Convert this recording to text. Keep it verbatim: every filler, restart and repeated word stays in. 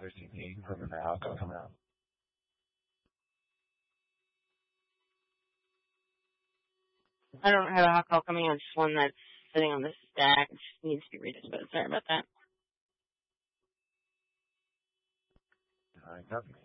thirteen E from the alcohol coming out. I don't have alcohol coming out, just one that's sitting on the stack. It just needs to be redisposed. Sorry about that. All right, copy.